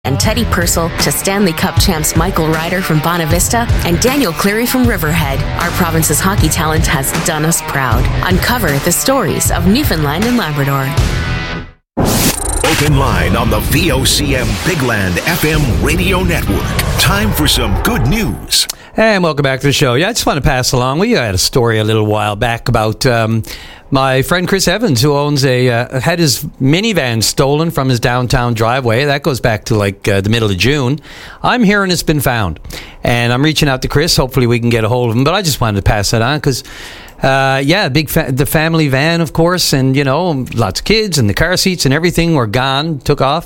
and Teddy Purcell to Stanley Cup champs Michael Ryder from Bonavista and Daniel Cleary from Riverhead, our province's hockey talent has done us proud. Uncover the stories of Newfoundland and Labrador. Open line on the VOCM Bigland FM radio network. Time for some good news. And welcome back to the show. Yeah, I just want to pass along. We had a story a little while back about my friend Chris Evans, who owns had his minivan stolen from his downtown driveway. That goes back to the middle of June. I'm hearing it's been found, and I'm reaching out to Chris. Hopefully we can get a hold of him. But I just wanted to pass that on because, the family van, of course, and lots of kids and the car seats and everything were gone, took off.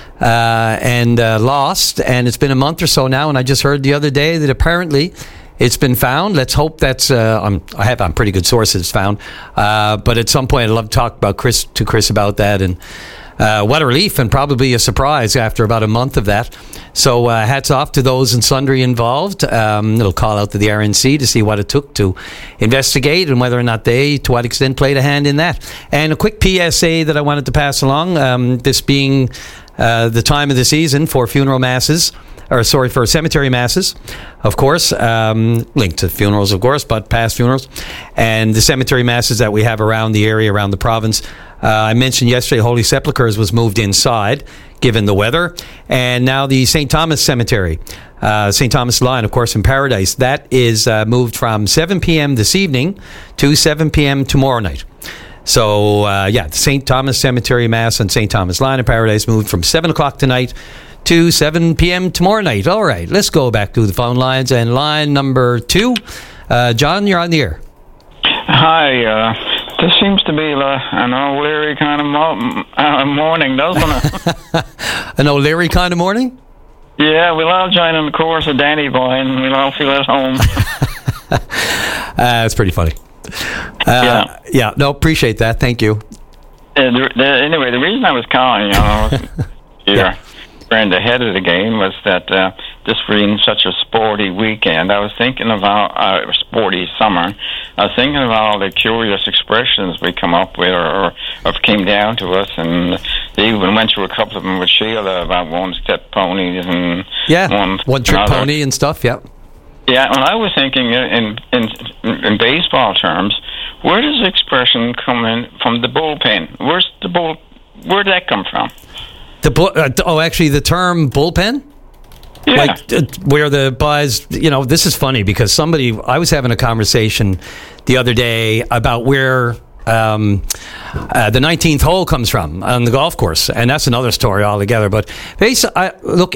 And lost, and it's been a month or so now, and I just heard the other day that apparently it's been found. Let's hope that's I have on pretty good sources it's found, but at some point I'd love to talk about Chris about that, and what a relief and probably a surprise after about a month of that. So hats off to those and sundry involved. It'll call out to the RNC to see what it took to investigate and whether or not they, to what extent, played a hand in that. And a quick PSA that I wanted to pass along, this being the time of the season for funeral masses, for cemetery masses, of course, linked to funerals, of course, but past funerals, and the cemetery masses that we have around the area, around the province. I mentioned yesterday Holy Sepulchres was moved inside, given the weather, and now the St. Thomas Cemetery, St. Thomas Line, of course, in Paradise, that is moved from 7 p.m. this evening to 7 p.m. tomorrow night. So, the St. Thomas Cemetery Mass on St. Thomas Line in Paradise moved from 7 o'clock tonight to 7 p.m. tomorrow night. All right, let's go back to the phone lines. And line number 2, John, you're on the air. Hi, this seems to be an O'Leary kind of morning, doesn't it? An O'Leary kind of morning? Yeah, we'll all join in the chorus of Danny Boy and we'll all feel at home. That's pretty funny. Appreciate that. Thank you. Anyway, the reason I was calling, your friend ahead of the game was that this being such a sporty weekend, I was thinking of our sporty summer. I was thinking of all the curious expressions we come up with or came down to us, and they even went through a couple of them with Sheila about one-step ponies and one-trick pony and stuff. Yeah. Yeah, well, I was thinking in baseball terms, where does the expression come in from the bullpen? Where did that come from? Actually, the term bullpen? Yeah. Where the buzz, this is funny because I was having a conversation the other day about where the 19th hole comes from on the golf course, and that's another story altogether. But basically,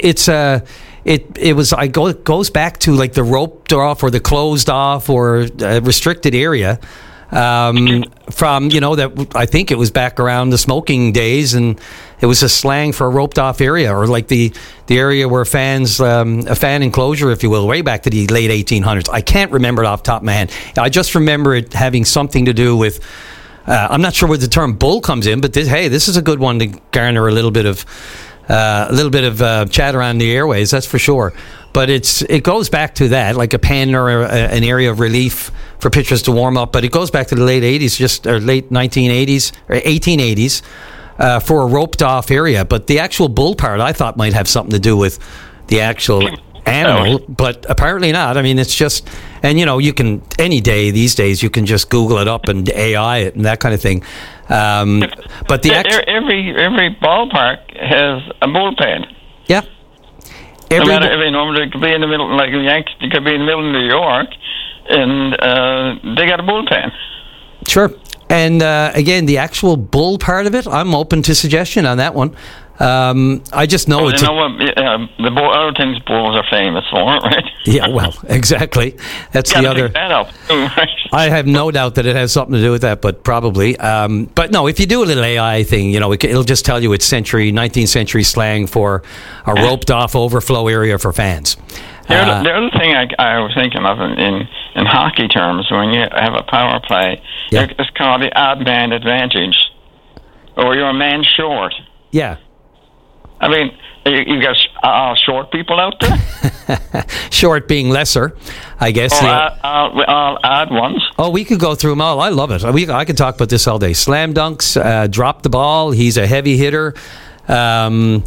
it goes back to like the roped off or the closed off or restricted area from that I think it was back around the smoking days, and it was a slang for a roped off area, or like the area where a fan enclosure, if you will, way back to the late 1800s. I can't remember it off the top of my head. I just remember it having something to do with I'm not sure where the term bull comes in, but this is a good one to garner a little bit of chatter on the airways, that's for sure. But it goes back to that, like a pen or an area of relief for pitchers to warm up. But it goes back to the late 80s, or late 1980s or 1880s for a roped off area. But the actual bull part, I thought, might have something to do with the actual animal, but apparently not. I mean, it's just, and you can any day these days you can just Google it up and AI it and that kind of thing. But every ballpark has a bullpen. Yeah. It could be in the middle, like Yankees. It could be in the middle of New York, and they got a bullpen. Sure. And again, the actual bull part of it, I'm open to suggestion on that one. I just know it's... the other things bulls are famous for, right? Yeah, well, exactly. That's the other... That up, right? I have no doubt that it has something to do with that, but probably. But no, if you do a little AI thing, it'll just tell you it's 19th century slang for a roped-off overflow area for fans. The other thing I was thinking of in hockey terms, when you have a power play, it's called the odd man advantage, or you're a man short. Yeah. I mean, you got short people out there? Short being lesser, I guess. All odd ones. Oh, we could go through them all. I love it. I could talk about this all day. Slam dunks, drop the ball. He's a heavy hitter.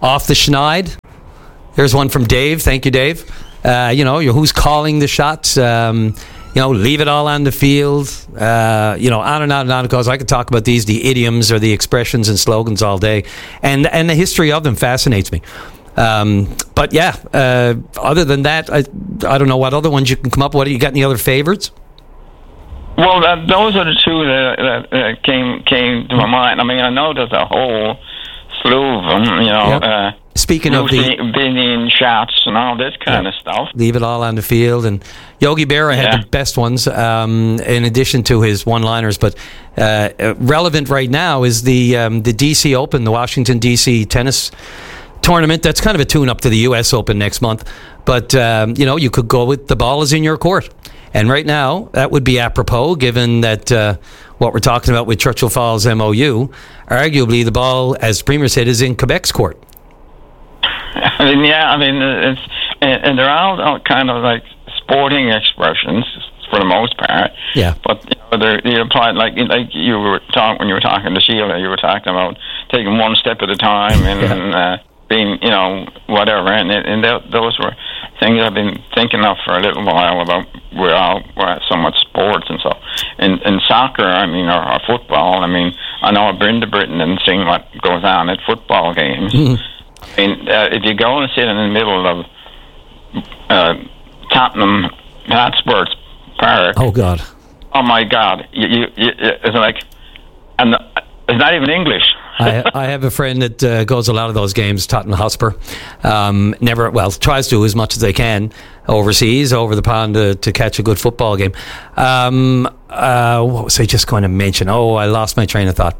off the schneid. There's one from Dave. Thank you, Dave. Who's calling the shots? Leave it all on the field. On and on and on. Because I could talk about the idioms or the expressions and slogans all day, and the history of them fascinates me. But yeah, other than that, I don't know what other ones you can come up with. You got any other favorites? Well, those are the two that came to my mind. I mean, I know there's a whole slew of them. Yep. Speaking of the Binion shots and all this kind of stuff. Leave it all on the field. And Yogi Berra had the best ones, in addition to his one-liners. But relevant right now is the DC Open, the Washington, D.C. tennis tournament. That's kind of a tune-up to the U.S. Open next month. But, you could go with the ball is in your court. And right now, that would be apropos, given that what we're talking about with Churchill Falls MOU, arguably the ball, as the Premier said, is in Quebec's court. It's and they're all kind of like sporting expressions for the most part. Yeah. But they apply like you were talking when you were talking to Sheila. You were talking about taking one step at a time and being whatever. And those were things I've been thinking of for a little while about. We're so much sports and so. And soccer, or football. I know Brenda Britton and seeing what goes on at football games. Mm-hmm. If you go and sit in the middle of Tottenham Hotspur's park, oh God, oh my God, it's like, and it's not even English. I have a friend that goes a lot of those games, Tottenham Hotspur. Tries to as much as they can overseas, over the pond to catch a good football game. What was I just going to mention? Oh, I lost my train of thought.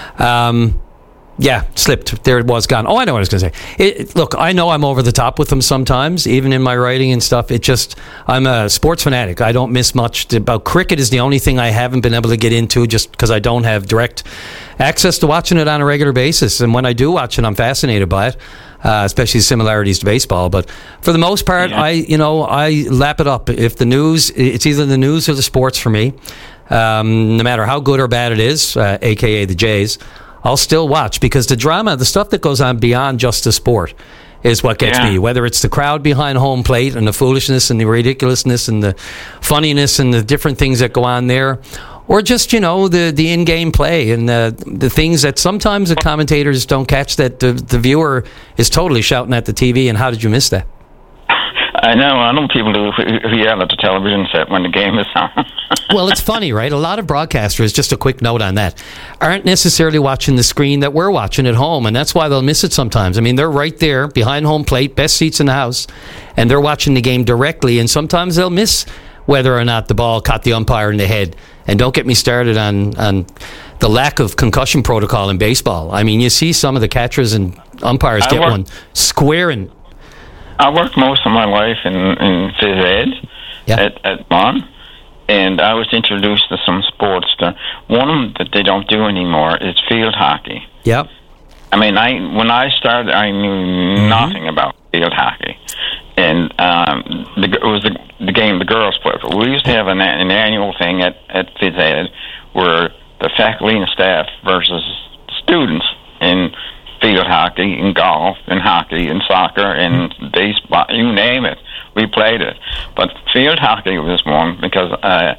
Slipped. There it was, gone. Oh, I know what I was going to say. Look, I know I'm over the top with them sometimes, even in my writing and stuff. I'm a sports fanatic. I don't miss much. About cricket is the only thing I haven't been able to get into just because I don't have direct access to watching it on a regular basis. And when I do watch it, I'm fascinated by it, especially similarities to baseball. But for the most part, I lap it up. If the news, it's either the news or the sports for me, no matter how good or bad it is, a.k.a. the Jays, I'll still watch, because the drama, the stuff that goes on beyond just the sport, is what gets me. Whether it's the crowd behind home plate and the foolishness and the ridiculousness and the funniness and the different things that go on there, or just, the in-game play and the things that sometimes the commentators don't catch, that the viewer is totally shouting at the TV. And how did you miss that? I know people who yell at the television set when the game is on. Well, it's funny, right? A lot of broadcasters, just a quick note on that, aren't necessarily watching the screen that we're watching at home, and that's why they'll miss it sometimes. They're right there behind home plate, best seats in the house, and they're watching the game directly, and sometimes they'll miss whether or not the ball caught the umpire in the head. And don't get me started on the lack of concussion protocol in baseball. You see some of the catchers and umpires get one square in. I worked most of my life in phys ed at Bonn, and I was introduced to some sports. One of them that they don't do anymore is field hockey. Yep. When I started, I knew nothing about field hockey, and it was the game the girls played. We used to have an annual thing at phys ed where the faculty and staff versus students in field hockey and golf and hockey and soccer and baseball, you name it, we played it. But field hockey was one because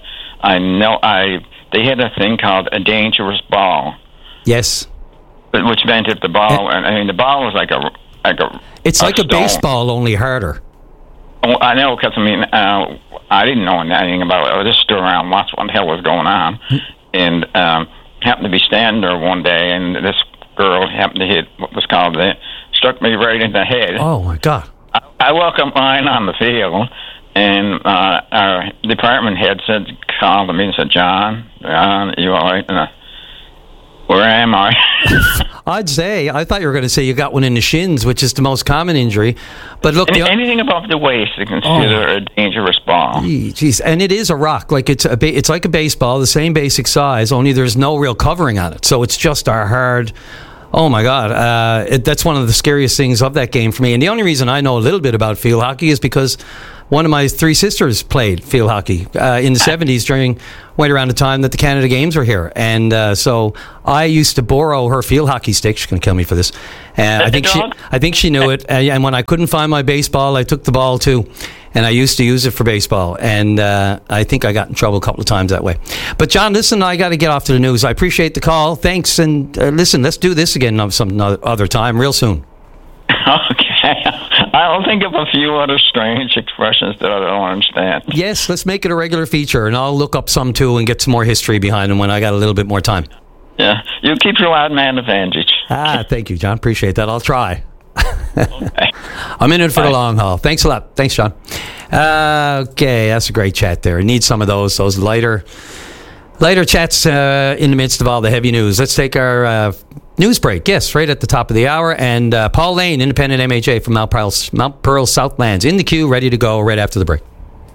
they had a thing called a dangerous ball. Yes. Which meant if the ball, the ball was like a it's like stone. A baseball, only harder. Oh, I know, because I didn't know anything about it. I was just stood around watching what the hell was going on, and happened to be standing there one day, and this girl happened to hit what was called struck me right in the head. Oh my God! I welcomed mine on the field, and our department head called me and said, "John, you all right?" And where am I? I'd say, I thought you were going to say you got one in the shins, which is the most common injury. But look, anything above the waist is considered a dangerous ball. Jeez, and it is a rock. Like it's like a baseball, the same basic size, only there's no real covering on it. So it's just our hard. Oh my God, that's one of the scariest things of that game for me. And the only reason I know a little bit about field hockey is because one of my three sisters played field hockey in the 70s right around the time that the Canada Games were here. And so I used to borrow her field hockey stick. She's going to kill me for this. I think she knew it. And when I couldn't find my baseball, I took the ball too. And I used to use it for baseball. And I think I got in trouble a couple of times that way. But John, listen, I got to get off to the news. I appreciate the call. Thanks. And listen, let's do this again some other time real soon. Okay. I'll think of a few other strange expressions that I don't understand. Yes, let's make it a regular feature, and I'll look up some too and get some more history behind them when I got a little bit more time. Yeah, you keep your loud man advantage. Thank you, John. Appreciate that. I'll try. Okay. I'm in it for the long haul. Thanks a lot. Thanks, John. Okay, that's a great chat there. I need some of those lighter chats in the midst of all the heavy news. Let's take our news break. Yes, right at the top of the hour. And Paul Lane, independent MHA from Mount Pearl Southlands, in the queue, ready to go right after the break.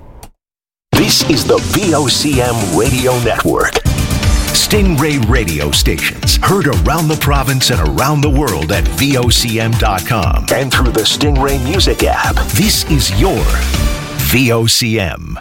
This is the VOCM Radio Network. Stingray radio stations heard around the province and around the world at VOCM.com and through the Stingray Music app. This is your VOCM.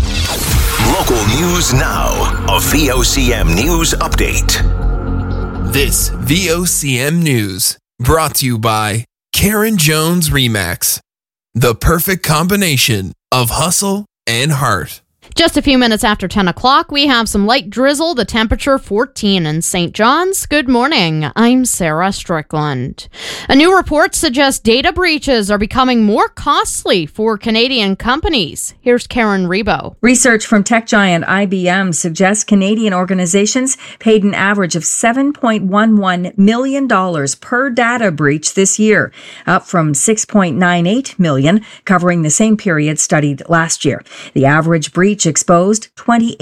Local news now. A VOCM News Update. This VOCM News brought to you by Karen Jones Remax. The perfect combination of hustle and heart. Just a few minutes after 10 o'clock, we have some light drizzle, the temperature 14 in St. John's. Good morning. I'm Sarah Strickland. A new report suggests data breaches are becoming more costly for Canadian companies. Here's Karen Rebo. Research from tech giant IBM suggests Canadian organizations paid an average of $7.11 million per data breach this year, up from $6.98 million, covering the same period studied last year. The average breach exposed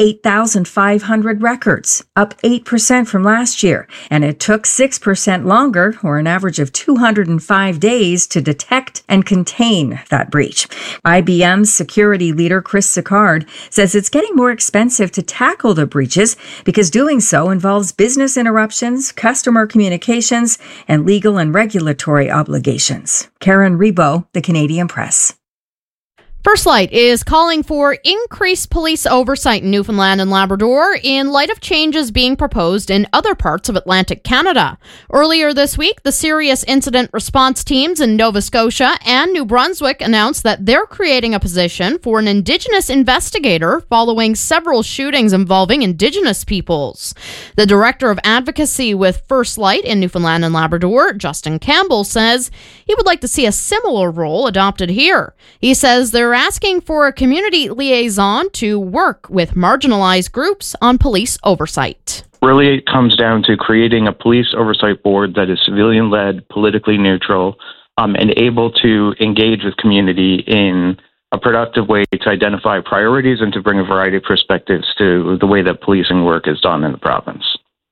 28,500 records, up 8% from last year, and it took 6% longer, or an average of 205 days, to detect and contain that breach. IBM's security leader, Chris Sicard, says it's getting more expensive to tackle the breaches because doing so involves business interruptions, customer communications, and legal and regulatory obligations. Karen Rebo, The Canadian Press. First Light is calling for increased police oversight in Newfoundland and Labrador in light of changes being proposed in other parts of Atlantic Canada. Earlier this week, the serious incident response teams in Nova Scotia and New Brunswick announced that they're creating a position for an Indigenous investigator following several shootings involving Indigenous peoples. The Director of Advocacy with First Light in Newfoundland and Labrador, Justin Campbell, says he would like to see a similar role adopted here. He says they're asking for a community liaison to work with marginalized groups on police oversight. Really, it comes down to creating a police oversight board that is civilian-led, politically neutral, and able to engage with community in a productive way to identify priorities and to bring a variety of perspectives to the way that policing work is done in the province.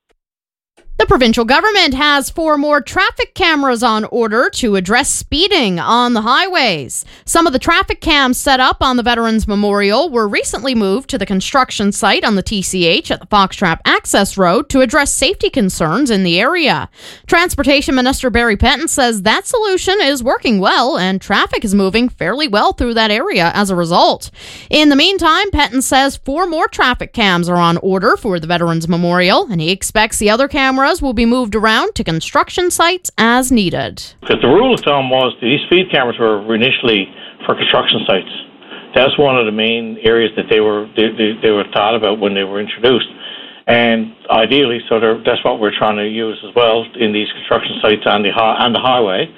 The provincial government has 4 more traffic cameras on order to address speeding on the highways. Some of the traffic cams set up on the Veterans Memorial were recently moved to the construction site on the TCH at the Foxtrap Access Road to address safety concerns in the area. Transportation Minister Barry Penton says that solution is working well and traffic is moving fairly well through that area as a result. In the meantime, Penton says 4 more traffic cams are on order for the Veterans Memorial, and he expects the other cameras will be moved around to construction sites as needed. Because the rule of thumb was these speed cameras were initially for construction sites. That's one of the main areas that they were thought about when they were introduced. And ideally, that's what we're trying to use as well in these construction sites and the highway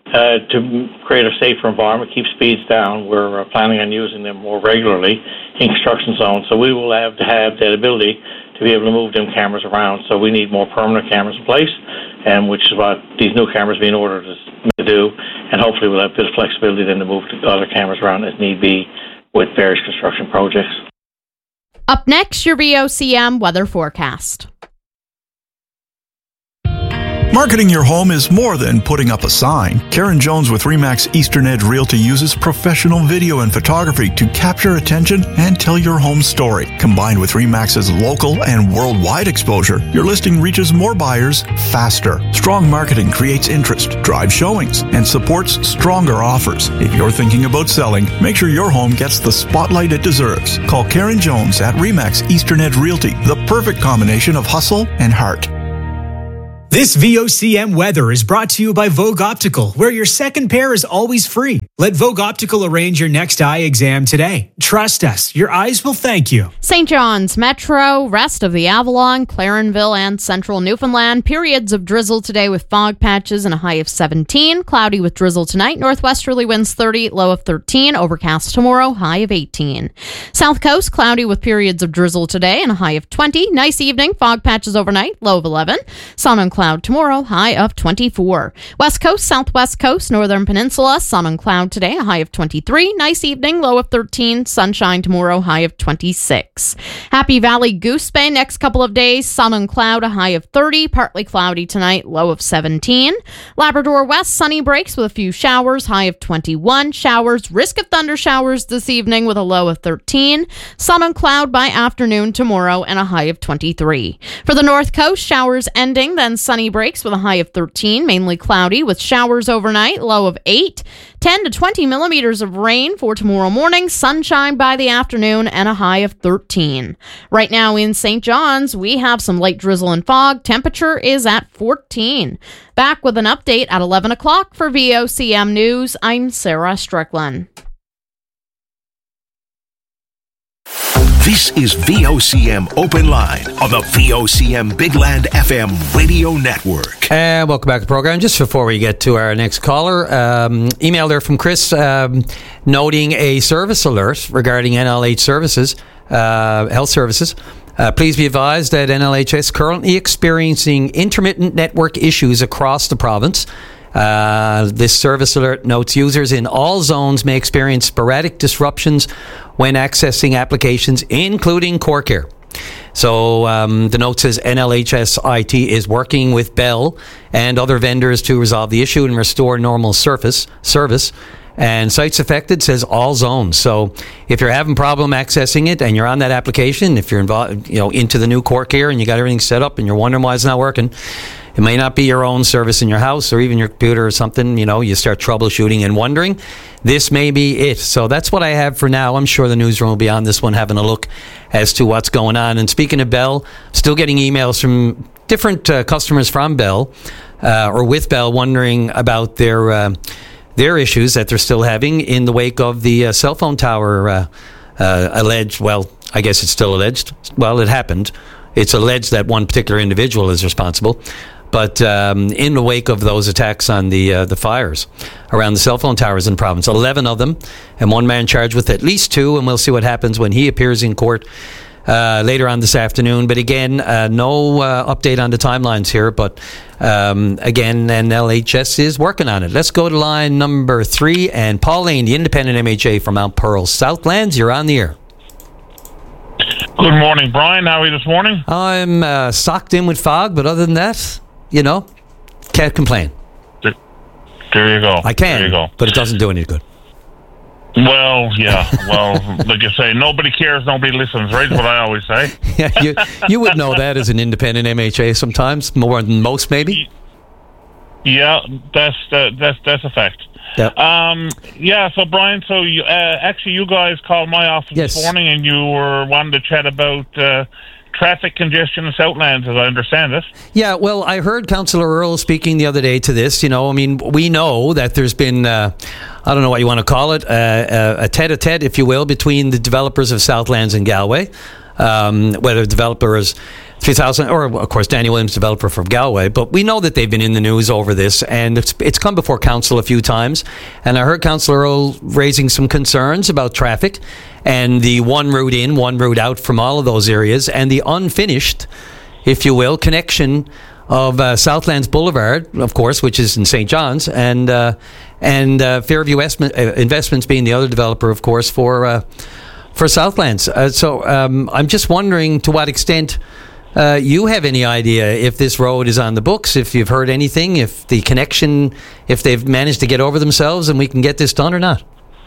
to create a safer environment, keep speeds down. We're planning on using them more regularly in construction zones. So we will have to have that ability to be able to move them cameras around. So we need more permanent cameras in place, and which is what these new cameras being ordered to do. And hopefully we'll have a bit of flexibility then to move the other cameras around as need be with various construction projects. Up next, your VOCM weather forecast. Marketing your home is more than putting up a sign. Karen Jones with RE/MAX Eastern Edge Realty uses professional video and photography to capture attention and tell your home story. Combined with RE/MAX's local and worldwide exposure, your listing reaches more buyers faster. Strong marketing creates interest, drives showings, and supports stronger offers. If you're thinking about selling, make sure your home gets the spotlight it deserves. Call Karen Jones at RE/MAX Eastern Edge Realty, the perfect combination of hustle and heart. This VOCM weather is brought to you by Vogue Optical, where your second pair is always free. Let Vogue Optical arrange your next eye exam today. Trust us, your eyes will thank you. St. John's Metro, rest of the Avalon, Clarenville, and central Newfoundland. Periods of drizzle today with fog patches and a high of 17. Cloudy with drizzle tonight. Northwesterly winds 30, low of 13. Overcast tomorrow, high of 18. South Coast, cloudy with periods of drizzle today and a high of 20. Nice evening. Fog patches overnight, low of 11. Sun and cloud tomorrow, high of 24. West Coast, Southwest Coast, Northern Peninsula, sun and cloud today, a high of 23. Nice evening, low of 13. Sunshine tomorrow, high of 26. Happy Valley, Goose Bay, next couple of days, sun and cloud, a high of 30. Partly cloudy tonight, low of 17. Labrador West, sunny breaks with a few showers, high of 21. Showers, risk of thunder showers this evening with a low of 13. Sun and cloud by afternoon tomorrow and a high of 23. For the North Coast, showers ending, then sunny breaks with a high of 13, mainly cloudy with showers overnight, low of 8. 10 to 20 millimeters of rain for tomorrow morning, sunshine by the afternoon, and a high of 13. Right now in St. John's, we have some light drizzle and fog. Temperature is at 14. Back with an update at 11 o'clock for VOCM News. I'm Sarah Strickland. This is VOCM Open Line on the VOCM Big Land FM radio network. And welcome back to the program. Just before we get to our next caller, email there from Chris noting a service alert regarding NLH services, health services. Please be advised that NLHS is currently experiencing intermittent network issues across the province. This service alert notes users in all zones may experience sporadic disruptions when accessing applications, including CoreCare. So the note says NLHS IT is working with Bell and other vendors to resolve the issue and restore normal service. And sites affected says all zones. So if you're having problem accessing it and you're on that application, if you're involved, into the new CoreCare and you got everything set up and you're wondering why it's not working, it may not be your own service in your house or even your computer or something. You start troubleshooting and wondering. This may be it. So that's what I have for now. I'm sure the newsroom will be on this one having a look as to what's going on. And speaking of Bell, still getting emails from different customers from Bell or with Bell wondering about their issues that they're still having in the wake of the cell phone tower alleged. Well, I guess it's still alleged. Well, it happened. It's alleged that one particular individual is responsible. But in the wake of those attacks on the fires around the cell phone towers in the province, 11 of them, and one man charged with at least 2, and we'll see what happens when he appears in court later on this afternoon. But again, no update on the timelines here. But again, NLHS is working on it. Let's go to line number 3, and Pauline, the independent MHA from Mount Pearl Southlands. You're on the air. Good morning, Brian. How are you this morning? I'm socked in with fog, but other than that, can't complain. There you go. I can, there you go. But it doesn't do any good. Well, yeah. Well, like you say, nobody cares, nobody listens, right? That's what I always say. Yeah, you would know that as an independent MHA sometimes, more than most, maybe. Yeah, that's a fact. Yep. So Brian, you you guys called my office this morning and you were wanting to chat about traffic congestion in Southlands, as I understand it. Yeah, well, I heard Councillor Earl speaking the other day to this. We know that there's been, I don't know what you want to call it, a tete-a-tete, if you will, between the developers of Southlands and Galway. Whether developers 3000 or of course Daniel Williams, developer from Galway, but we know that they've been in the news over this, and it's come before council a few times, and I heard Councillor Earl raising some concerns about traffic and the one route in, one route out from all of those areas, and the unfinished, if you will, connection of Southlands Boulevard, of course, which is in St. John's, and Fairview Investments being the other developer, of course, for Southlands. So I'm just wondering to what extent you have any idea if this road is on the books, if you've heard anything, if the connection, if they've managed to get over themselves and we can get this done or not?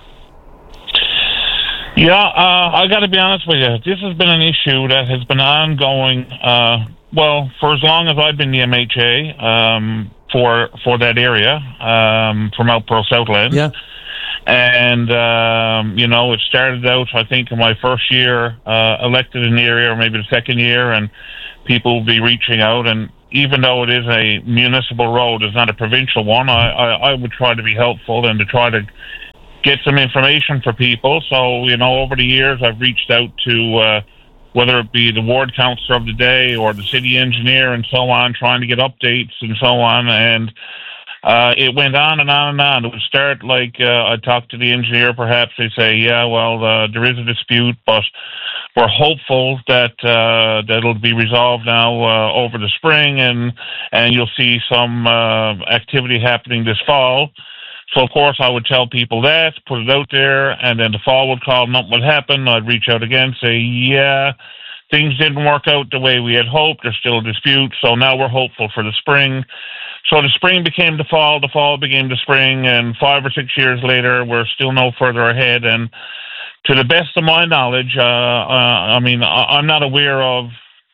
Yeah, I got to be honest with you. This has been an issue that has been ongoing, for as long as I've been the MHA for that area, from Mount Pearl Southland. Yeah. And, it started out, I think, in my first year elected in the area, or maybe the second year, and people will be reaching out. And even though it is a municipal road, it's not a provincial one, I would try to be helpful and to try to get some information for people. So, over the years, I've reached out to whether it be the ward councillor of the day or the city engineer and so on, trying to get updates and so on. And it went on and on and on. It would start like I'd talk to the engineer, perhaps they'd say, there is a dispute, but we're hopeful that that'll be resolved now over the spring, and you'll see some activity happening this fall. So, of course, I would tell people that, put it out there, and then the fall would call, nothing would happen. I'd reach out again, say, things didn't work out the way we had hoped. There's still a dispute, so now we're hopeful for the spring. So the spring became the fall became the spring, and 5 or 6 years later, we're still no further ahead. And to the best of my knowledge, I'm not aware of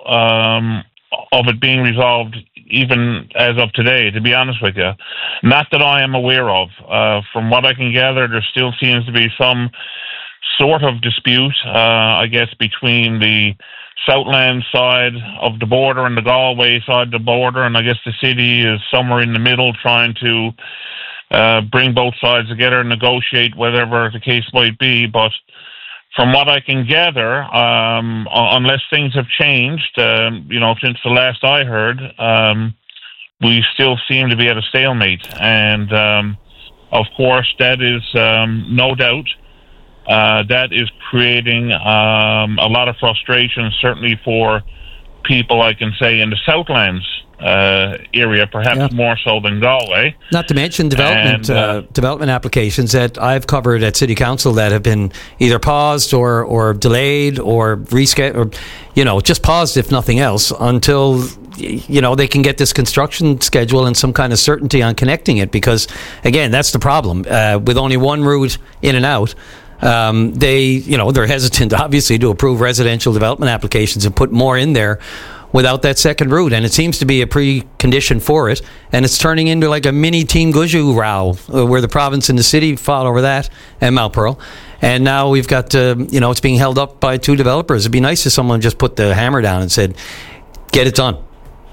it being resolved even as of today, to be honest with you. Not that I am aware of. From what I can gather, there still seems to be some sort of dispute, I guess, between the Southland side of the border and the Galway side of the border, and I guess the city is somewhere in the middle trying to bring both sides together and negotiate whatever the case might be. But from what I can gather, unless things have changed, since the last I heard, we still seem to be at a stalemate. And, of course, that is no doubt that is creating a lot of frustration, certainly for people, I can say, in the Southlands area, perhaps more so than Galway. Not to mention development applications that I've covered at City Council that have been either paused or delayed or rescheduled, or just paused if nothing else until they can get this construction schedule and some kind of certainty on connecting it. Because again, that's the problem with only one route in and out. They're hesitant, obviously, to approve residential development applications and put more in there without that second route, and it seems to be a precondition for it, and it's turning into like a mini Team Guju row, where the province and the city fought over that, and Mount Pearl, and now we've got, it's being held up by two developers. It'd be nice if someone just put the hammer down and said, get it done.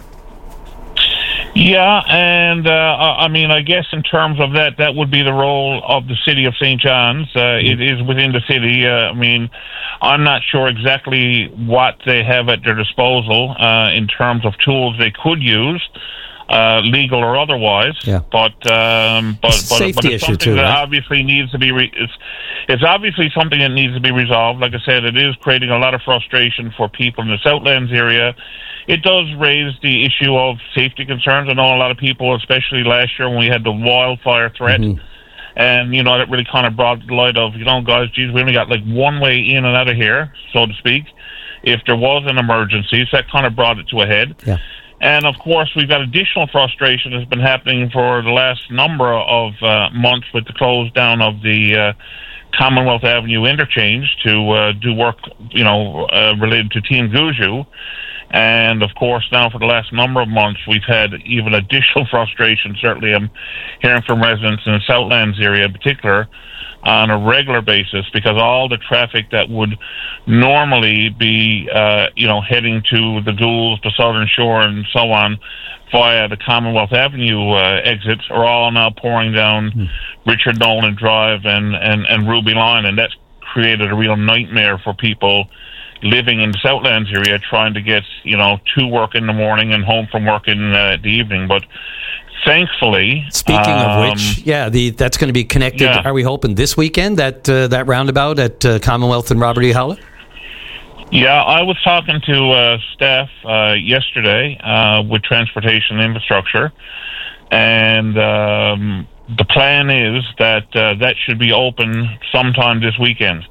Yeah, and I guess in terms of that would be the role of the city of St. John's. It is within the city. I'm not sure exactly what they have at their disposal in terms of tools they could use, legal or otherwise. Yeah. But safety it's issue something too, that right? obviously needs to be. It's obviously something that needs to be resolved. Like I said, it is creating a lot of frustration for people in the Southlands area. It does raise the issue of safety concerns. I know a lot of people, especially last year when we had the wildfire threat, and, that really kind of brought the light of, guys, geez, we only got like one way in and out of here, so to speak, if there was an emergency. So that kind of brought it to a head. Yeah. And, of course, we've got additional frustration that's been happening for the last number of months with the close down of the Commonwealth Avenue interchange to do work, related to Team Guju. And, of course, now for the last number of months, we've had even additional frustration. Certainly I'm hearing from residents in the Southlands area in particular on a regular basis, because all the traffic that would normally be, heading to the Goulds, the Southern Shore, and so on via the Commonwealth Avenue exits are all now pouring down Richard Nolan Drive and Ruby Line, and that's created a real nightmare for people living in the Southlands area, trying to get, to work in the morning and home from work in the evening. But thankfully, speaking of which, that's going to be connected. Yeah. Are we hoping this weekend that roundabout at Commonwealth and Robert E. Howlett? Yeah, I was talking to staff yesterday with Transportation Infrastructure, and the plan is that that should be open sometime this weekend.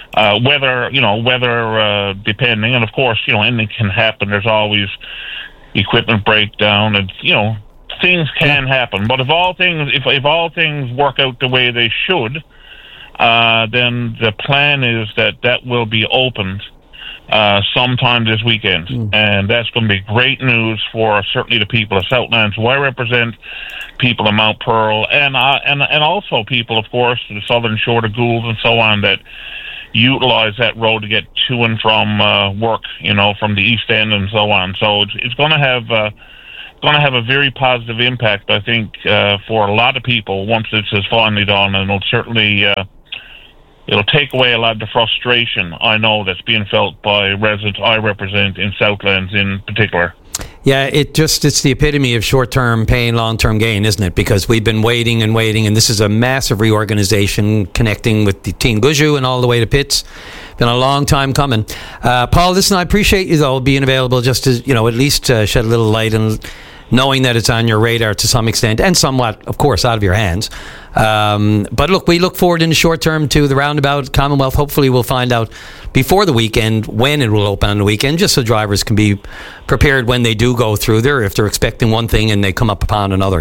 weather depending, and of course, anything can happen. There's always equipment breakdown, and things can happen. But if all things work out the way they should, then the plan is that will be opened sometime this weekend, and that's going to be great news for certainly the people of Southlands, who I represent, people of Mount Pearl, and also people, of course, the southern shore, the Goulds, and so on, that utilize that road to get to and from work, from the East End and so on. So it's going to have a very positive impact, I think, for a lot of people once this is finally done, and it'll certainly. It'll take away a lot of the frustration, I know, that's being felt by residents I represent in Southlands in particular. Yeah, it's the epitome of short-term pain, long-term gain, isn't it? Because we've been waiting, and this is a massive reorganization connecting with the Team Gushue and all the way to Pitts. Been a long time coming. Paul, listen, I appreciate you, though, being available just to, at least shed a little light and knowing that it's on your radar to some extent, and somewhat, of course, out of your hands. But look, we look forward in the short term to the roundabout Commonwealth. Hopefully we'll find out before the weekend when it will open on the weekend, just so drivers can be prepared when they do go through there, if they're expecting one thing and they come up upon another,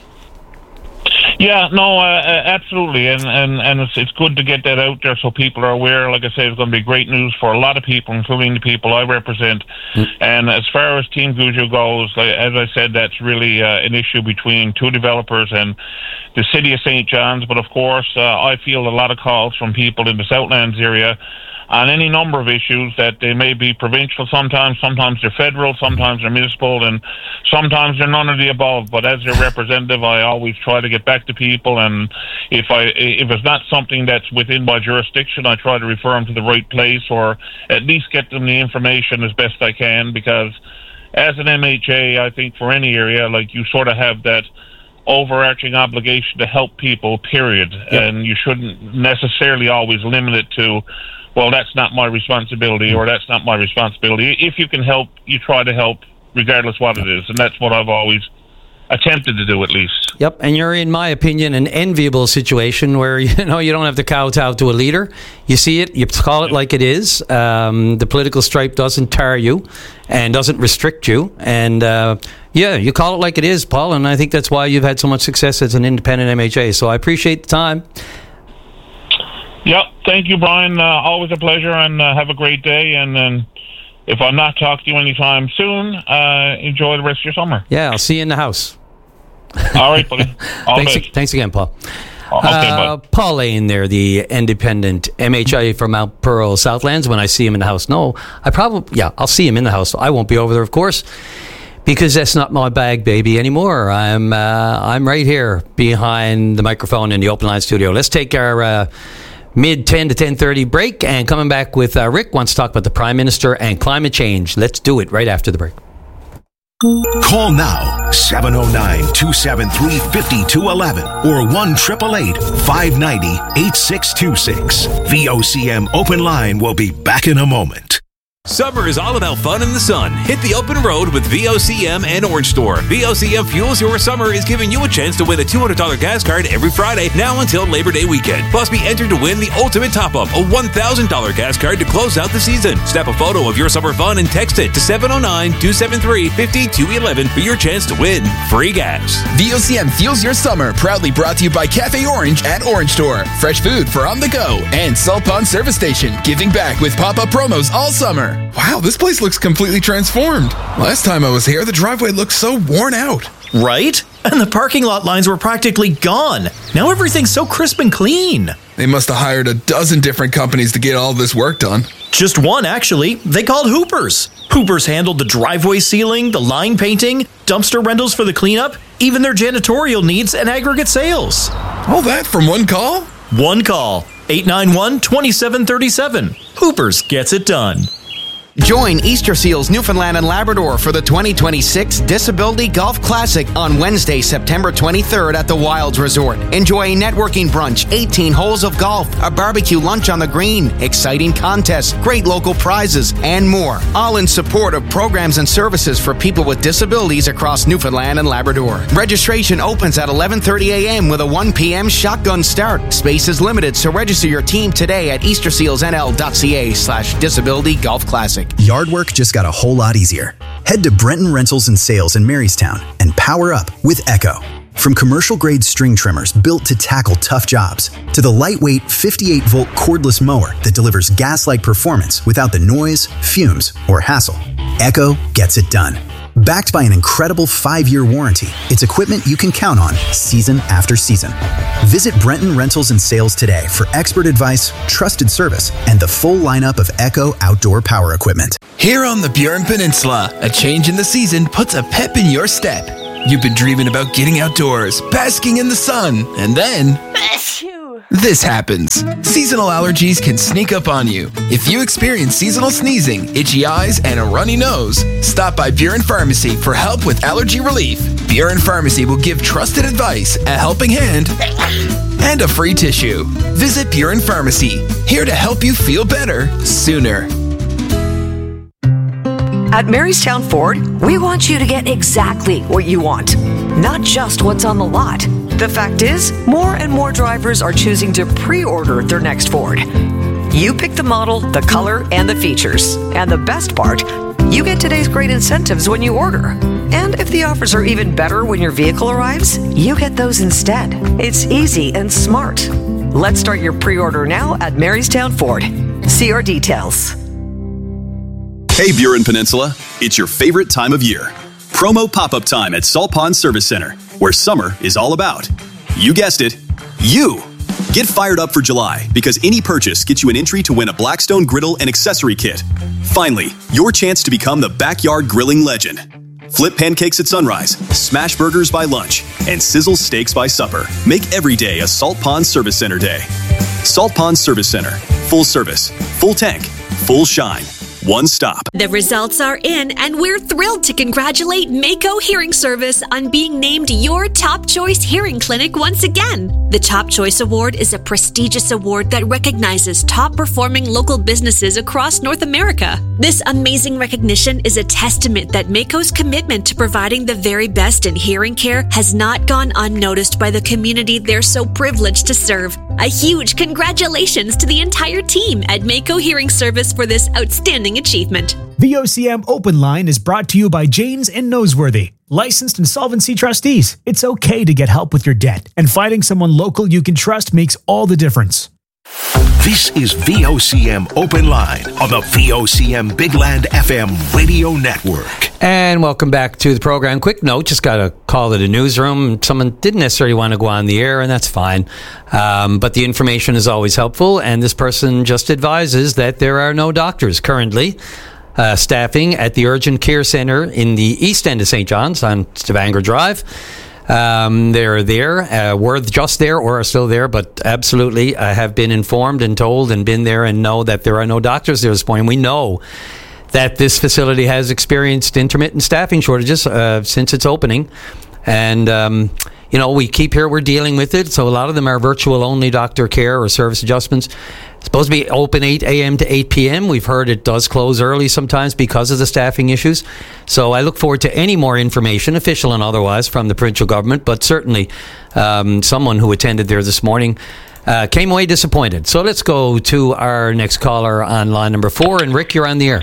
Yeah, no, absolutely, and it's good to get that out there so people are aware. Like I say, it's going to be great news for a lot of people, including the people I represent. And as far as Team Gushue goes, as I said, that's really an issue between two developers and the City of St. John's. But of course, I field a lot of calls from people in the Southlands area on any number of issues, that they may be provincial sometimes they're federal, sometimes they're municipal, and sometimes they're none of the above. But as their representative, I always try to get back to people, and if it's not something that's within my jurisdiction, I try to refer them to the right place, or at least get them the information as best I can, because as an MHA, I think for any area, you sort of have that overarching obligation to help people, period. Yep. And you shouldn't necessarily always limit it to, well, that's not my responsibility, or that's not my responsibility. If you can help, you try to help, regardless what it is. And that's what I've always attempted to do, at least. Yep, and you're, in my opinion, an enviable situation where, you don't have to kowtow to a leader. You see it, you call it like it is. The political stripe doesn't tar you and doesn't restrict you. And, you call it like it is, Paul, and I think that's why you've had so much success as an independent MHA. So I appreciate the time. Yep, thank you, Brian. Always a pleasure, and have a great day. And if I'm not talking to you anytime soon, enjoy the rest of your summer. Yeah, I'll see you in the house. All right, buddy. Thanks again, Paul. Okay, bud. Paul Lane there, the independent MHA from Mount Pearl, Southlands. When I see him in the house, I'll see him in the house. I won't be over there, of course, because that's not my bag, baby, anymore. I'm right here behind the microphone in the open line studio. Let's take our mid 10 to 10:30 break, and coming back with Rick wants to talk about the Prime Minister and climate change. Let's do it right after the break. Call now, 709-273-5211 or 1-888-590-8626. VOCM Open Line will be back in a moment. Summer is all about fun in the sun. Hit the open road with VOCM and Orange Store. VOCM Fuels Your Summer is giving you a chance to win a $200 gas card every Friday now until Labor Day weekend. Plus, be entered to win the ultimate top-up, a $1,000 gas card to close out the season. Snap a photo of your summer fun and text it to 709-273-5211 for your chance to win free gas. VOCM Fuels Your Summer, proudly brought to you by Cafe Orange and Orange Store. Fresh food for on the go. And Salt Pond Service Station, giving back with pop-up promos all summer. Wow, this place looks completely transformed. Last time I was here, the driveway looked so worn out. Right? And the parking lot lines were practically gone. Now everything's so crisp and clean. They must have hired a dozen different companies to get all this work done. Just one, actually. They called Hoopers. Hoopers handled the driveway sealing, the line painting, dumpster rentals for the cleanup, even their janitorial needs and aggregate sales. All that from one call? One call. 891-2737. Hoopers gets it done. Join Easter Seals Newfoundland and Labrador for the 2026 Disability Golf Classic on Wednesday, September 23rd at the Wilds Resort. Enjoy a networking brunch, 18 holes of golf, a barbecue lunch on the green, exciting contests, great local prizes, and more. All in support of programs and services for people with disabilities across Newfoundland and Labrador. Registration opens at 11:30 a.m. with a 1 p.m. shotgun start. Space is limited, so register your team today at eastersealsnl.ca/disability golf classic. Yard work just got a whole lot easier. Head to Brenton Rentals and Sales in Marystown and power up with Echo. From commercial-grade string trimmers built to tackle tough jobs, to the lightweight 58-volt cordless mower that delivers gas-like performance without the noise, fumes, or hassle, Echo gets it done. Backed by an incredible 5-year warranty, it's equipment you can count on season after season. Visit Brenton Rentals and Sales today for expert advice, trusted service, and the full lineup of Echo outdoor power equipment. Here on the Burin Peninsula, a change in the season puts a pep in your step. You've been dreaming about getting outdoors, basking in the sun, and then this happens. Seasonal allergies can sneak up on you. If you experience seasonal sneezing, itchy eyes, and a runny nose, stop by Burin Pharmacy for help with allergy relief. Burin Pharmacy will give trusted advice, a helping hand, and a free tissue. Visit Burin Pharmacy, here to help you feel better sooner. At Marystown Ford, we want you to get exactly what you want, not just what's on the lot. The fact is, more and more drivers are choosing to pre-order their next Ford. You pick the model, the color, and the features. And the best part, you get today's great incentives when you order. And if the offers are even better when your vehicle arrives, you get those instead. It's easy and smart. Let's start your pre-order now at Marystown Ford. See our details. Hey Burin Peninsula, it's your favorite time of year. Promo pop-up time at Salt Pond Service Center, where summer is all about. You guessed it, you! Get fired up for July, because any purchase gets you an entry to win a Blackstone griddle and accessory kit. Finally, your chance to become the backyard grilling legend. Flip pancakes at sunrise, smash burgers by lunch, and sizzle steaks by supper. Make every day a Salt Pond Service Center day. Salt Pond Service Center. Full service, full tank, full shine. One stop. The results are in, and we're thrilled to congratulate Mako Hearing Service on being named your Top Choice Hearing Clinic once again. The Top Choice Award is a prestigious award that recognizes top-performing local businesses across North America. This amazing recognition is a testament that Mako's commitment to providing the very best in hearing care has not gone unnoticed by the community they're so privileged to serve. A huge congratulations to the entire team at Mako Hearing Service for this outstanding achievement. VOCM Open Line is brought to you by Janes and Noseworthy, licensed insolvency trustees. It's okay to get help with your debt, and finding someone local you can trust makes all the difference. This is VOCM Open Line on the VOCM Big Land FM radio network. And welcome back to the program. Quick note, just got a call to the newsroom. Someone didn't necessarily want to go on the air, and that's fine. But the information is always helpful, and this person just advises that there are no doctors currently staffing at the Urgent Care Centre in the east end of St. John's on Stavanger Drive. They're there, were just there or are still there, but absolutely have been informed and told and been there and know that there are no doctors there at this point. We know that this facility has experienced intermittent staffing shortages since its opening. And, we keep here, we're dealing with it. So a lot of them are virtual only doctor care or service adjustments. It's supposed to be open 8 a.m. to 8 p.m. We've heard it does close early sometimes because of the staffing issues. So I look forward to any more information, official and otherwise, from the provincial government. But certainly someone who attended there this morning came away disappointed. So let's go to our next caller on line number 4. And Rick, you're on the air.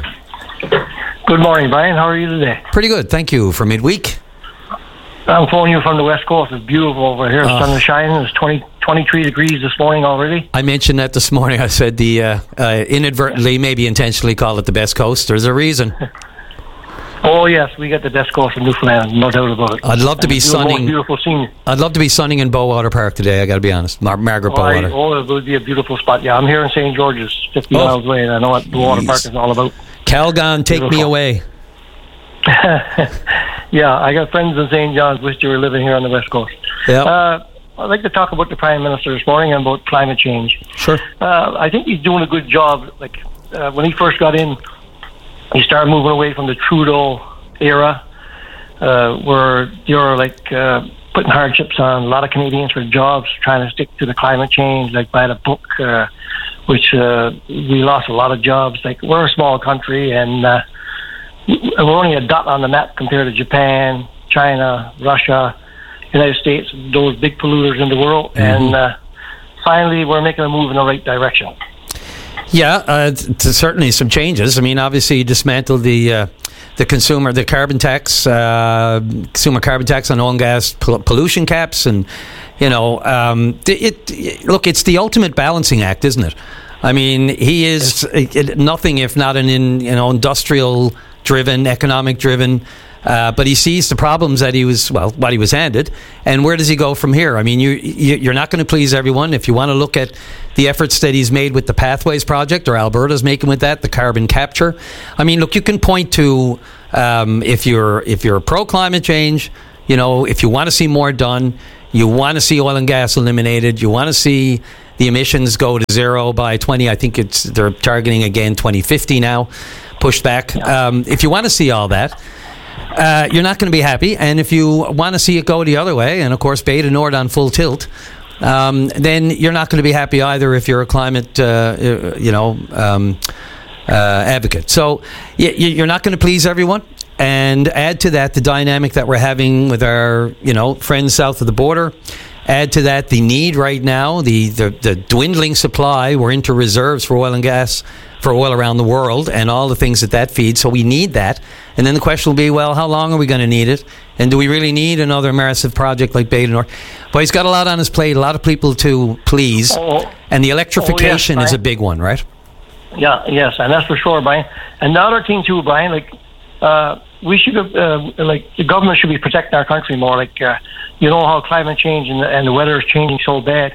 Good morning, Brian. How are you today? Pretty good. Thank you for midweek. I'm phoning you from the West Coast. It's beautiful over here. Sun is shining. It's 23 degrees this morning already. I mentioned that this morning. I said the inadvertently, maybe intentionally call it the best coast. There's a reason. Oh, yes. We got the best coast of Newfoundland, no doubt about it. I'd love to be sunning. Beautiful scene. I'd love to be sunning in Bowater Park today, I got to be honest. Margaret Bowater. It would be a beautiful spot. Yeah, I'm here in St. George's, 50 miles away, and I know what Bowater Park is all about. Calgon, take me away. Yeah, I got friends in St. John's. Wish you were living here on the West Coast. Yeah. I'd like to talk about the Prime Minister this morning and about climate change. Sure. I think he's doing a good job. When he first got in, you start moving away from the Trudeau era, where you're like putting hardships on a lot of Canadians for jobs, trying to stick to the climate change, like by the book, which we lost a lot of jobs. Like, we're a small country, and we're only a dot on the map compared to Japan, China, Russia, United States, those big polluters in the world. And finally, we're making a move in the right direction. Yeah, certainly some changes. I mean, obviously, you dismantled the carbon tax, consumer carbon tax on oil and gas pollution caps, and it's the ultimate balancing act, isn't it? I mean, he is nothing if not an industrial-driven, economic-driven. But he sees the problems that what he was handed, and where does he go from here? I mean, you're not going to please everyone. If you want to look at the efforts that he's made with the Pathways project, or Alberta's making with that, the carbon capture. I mean, look, you can point to if you're pro climate change, if you want to see more done, you want to see oil and gas eliminated, you want to see the emissions go to zero by 20. I think they're targeting again 2050 now, pushed back. If you want to see all that. You're not going to be happy, and if you want to see it go the other way, and of course Beta Nord on full tilt, then you're not going to be happy either if you're a climate, advocate. So you're not going to please everyone, and add to that the dynamic that we're having with our, friends south of the border. Add to that the need right now, the dwindling supply. We're into reserves for oil and gas, for oil around the world, and all the things that feeds. So we need that. And then the question will be, well, how long are we going to need it? And do we really need another massive project like Beta Nord? Well, he's got a lot on his plate, a lot of people to please. And the electrification is a big one, right? Yeah, yes, and that's for sure, Brian. And the other thing too, Brian, we should have, the government should be protecting our country more. How climate change and the weather is changing so bad.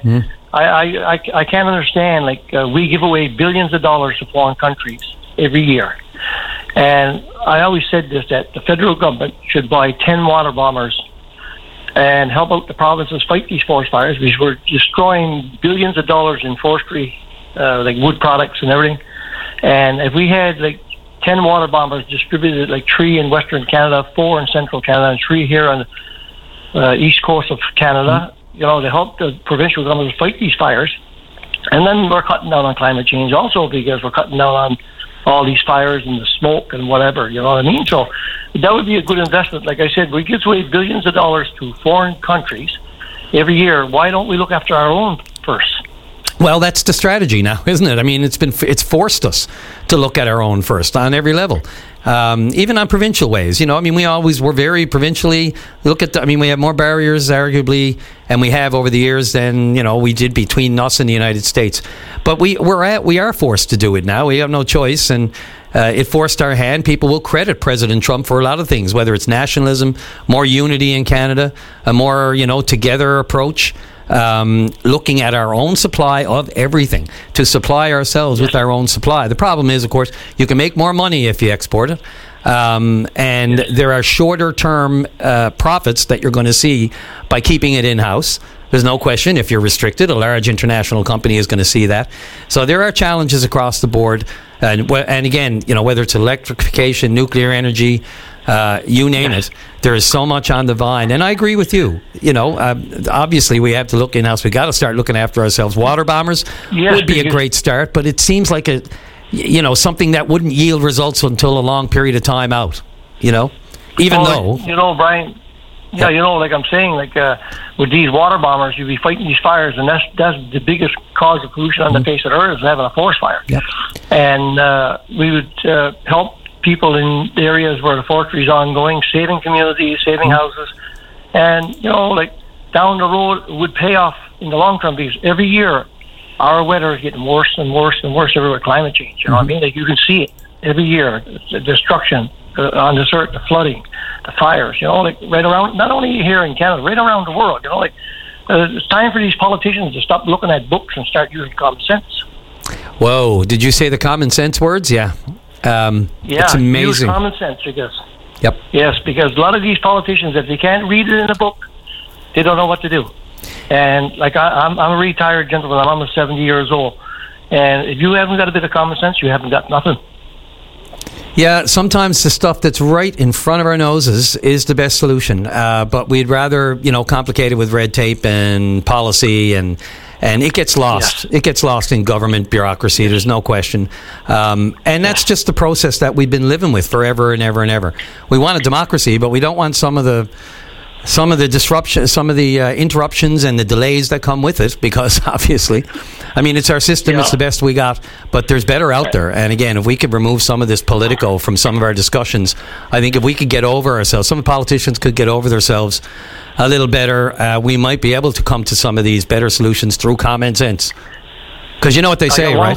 I can't understand. We give away billions of dollars to foreign countries every year, and I always said this, that the federal government should buy 10 water bombers and help out the provinces fight these forest fires, because we're destroying billions of dollars in forestry, like wood products and everything. And if we had 10 water bombers distributed, 3 in Western Canada, 4 in Central Canada, and 3 here on the east coast of Canada, to help the provincial governments fight these fires. And then we're cutting down on climate change also, because we're cutting down on all these fires and the smoke and whatever, you know what I mean? So that would be a good investment. Like I said, we give away billions of dollars to foreign countries every year. Why don't we look after our own first? Well, that's the strategy now, isn't it? I mean, it's forced us to look at our own first on every level, even on provincial ways. We always were very provincially we have more barriers, arguably, and we have over the years than we did between us and the United States. But we are forced to do it now. We have no choice, and it forced our hand. People will credit President Trump for a lot of things, whether it's nationalism, more unity in Canada, a more together approach. Looking at our own supply of everything to supply ourselves with our own supply. The problem is, of course, you can make more money if you export it. And there are shorter term profits that you're going to see by keeping it in-house. There's no question. If you're restricted, a large international company is going to see that. So there are challenges across the board. And again, whether it's electrification, nuclear energy, you name it, there is so much on the vine. And I agree with you. Obviously we have to look in-house. We got to start looking after ourselves. Water bombers would be a great start, but it seems like something that wouldn't yield results until a long period of time out. Brian. Yeah, like I'm saying, with these water bombers, you'd be fighting these fires, and that's the biggest cause of pollution on the face of the earth is having a forest fire. Yep. And we would help people in areas where the forestry is ongoing, saving communities, saving houses, and down the road it would pay off in the long term, because every year our weather is getting worse and worse and worse everywhere. Climate change, you know what I mean? You can see it every year, the destruction on the earth, the flooding, the fires, right around, not only here in Canada, right around the world. It's time for these politicians to stop looking at books and start using common sense. Whoa, did you say the common sense words? Yeah. It's amazing. Use common sense, because Yep. Yes, because a lot of these politicians, if they can't read it in a book, they don't know what to do. And I'm a retired gentleman. I'm almost 70 years old. And if you haven't got a bit of common sense, you haven't got nothing. Yeah, sometimes the stuff that's right in front of our noses is the best solution, but we'd rather, complicate it with red tape and policy, and it gets lost. Yes. It gets lost in government bureaucracy. There's no question, and that's just the process that we've been living with forever and ever and ever. We want a democracy, but we don't want some of the disruption, some of the interruptions and the delays that come with it, because obviously, it's our system, it's the best we got, but there's better out there. And again, if we could remove some of this political from some of our discussions, I think if we could get over ourselves, some politicians could get over themselves a little better, we might be able to come to some of these better solutions through common sense. Because you know what they say, right?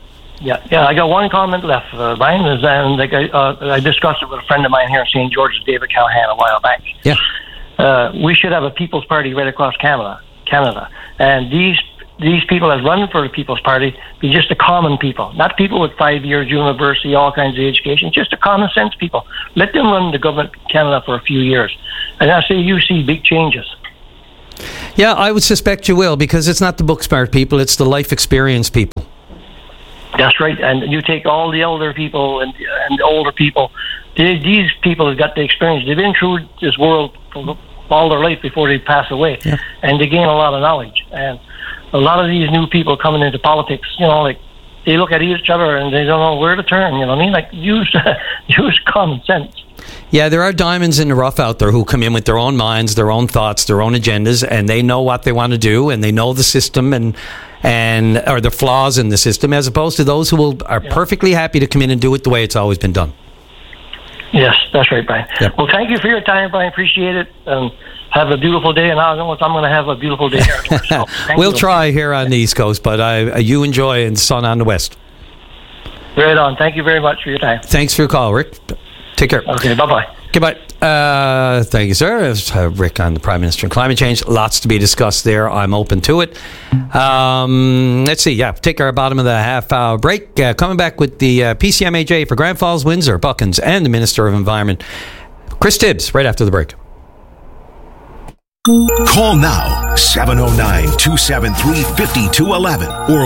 I got one comment left, Brian, is I discussed it with a friend of mine here in St. George's, David Callahan, a while back. Yeah. We should have a People's Party right across Canada, and these people that run for the People's Party be just the common people, not people with 5 years university, all kinds of education, just the common sense people. Let them run the government of Canada for a few years, and I say you see big changes. Yeah, I would suspect you will, because it's not the book smart people, it's the life experience people. That's right, and you take all the elder people and the older people. These people have got the experience. They've been through this world for all their life before they pass away, and they gain a lot of knowledge. And a lot of these new people coming into politics, they look at each other and they don't know where to turn. You know what I mean? Like use common sense. Yeah, there are diamonds in the rough out there who come in with their own minds, their own thoughts, their own agendas, and they know what they want to do, and they know the system and or the flaws in the system, as opposed to those who are perfectly happy to come in and do it the way it's always been done. Yes, that's right, Brian. Yep. Well, thank you for your time, Brian. Appreciate it. Have a beautiful day, and I know I'm going to have a beautiful day here. So, we'll try here on the East Coast, but you enjoy and sun on the West. Right on. Thank you very much for your time. Thanks for your call, Rick. Take care. Okay, bye-bye. Goodbye. Thank you, sir. It's Rick on the Prime Minister and climate change. Lots to be discussed there. I'm open to it. Let's see. Yeah, take our bottom of the half-hour break. Coming back with the PCMAJ for Grand Falls, Windsor, Buckens, and the Minister of Environment, Chris Tibbs, right after the break. Call now, 709-273-5211 or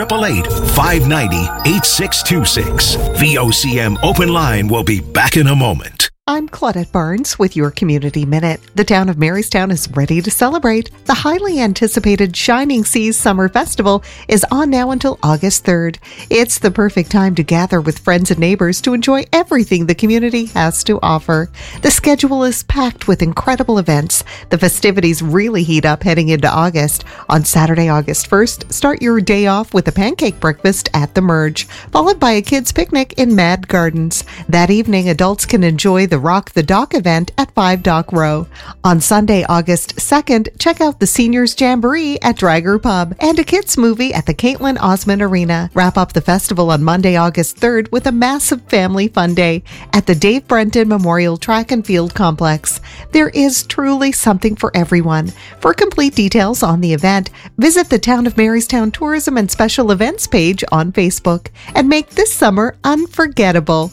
1-888-590-8626. VOCM Open Line will be back in a moment. I'm Claudette Barnes with your Community Minute. The town of Marystown is ready to celebrate. The highly anticipated Shining Seas Summer Festival is on now until August 3rd. It's the perfect time to gather with friends and neighbors to enjoy everything the community has to offer. The schedule is packed with incredible events. The festivities really heat up heading into August. On Saturday, August 1st, start your day off with a pancake breakfast at the Merge, followed by a kids' picnic in Mad Gardens. That evening, adults can enjoy the Rock the Dock event at 5 Dock Row. On Sunday, August 2nd, check out the Seniors Jamboree at Drager Pub and a kids movie at the Caitlin Osmond Arena. Wrap up the festival on Monday, August 3rd with a massive family fun day at the Dave Brenton Memorial Track and Field Complex. There is truly something for everyone. For complete details on the event, visit the Town of Marystown Tourism and Special Events page on Facebook and make this summer unforgettable.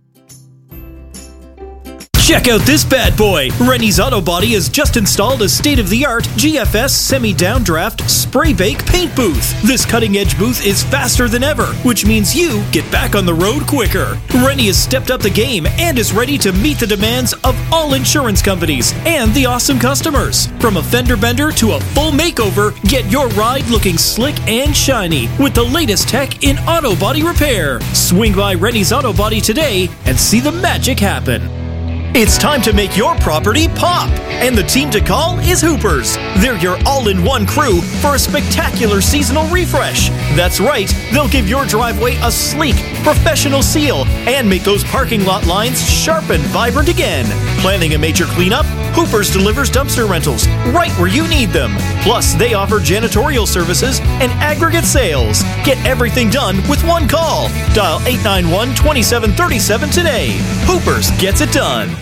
Check out this bad boy! Rennie's Auto Body has just installed a state-of-the-art GFS semi-downdraft spray bake paint booth. This cutting-edge booth is faster than ever, which means you get back on the road quicker. Rennie has stepped up the game and is ready to meet the demands of all insurance companies and the awesome customers. From a fender bender to a full makeover, get your ride looking slick and shiny with the latest tech in auto body repair. Swing by Rennie's Auto Body today and see the magic happen. It's time to make your property pop, and the team to call is Hoopers. They're your all-in-one crew for a spectacular seasonal refresh. That's right, they'll give your driveway a sleek, professional seal and make those parking lot lines sharp and vibrant again. Planning a major cleanup? Hoopers delivers dumpster rentals right where you need them. Plus, they offer janitorial services and aggregate sales. Get everything done with one call. Dial 891-2737 today. Hoopers gets it done.